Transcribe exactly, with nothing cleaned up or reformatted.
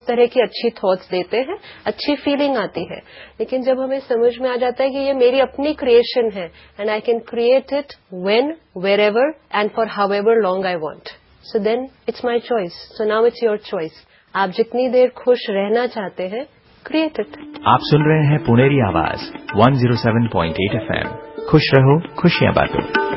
तरह की अच्छी थॉट्स देते हैं, अच्छी फीलिंग आती है। लेकिन जब हमें समझ में आ जाता है कि ये मेरी अपनी क्रिएशन है and I can create it when, wherever and for however long I want, so then it's my choice. So now it's your choice. आप जितनी देर खुश रहना चाहते हैं, क्रिएट इट। आप सुन रहे हैं पुनेरी आवाज one zero seven point eight F M. खुश रहो, खुशियां बांटो।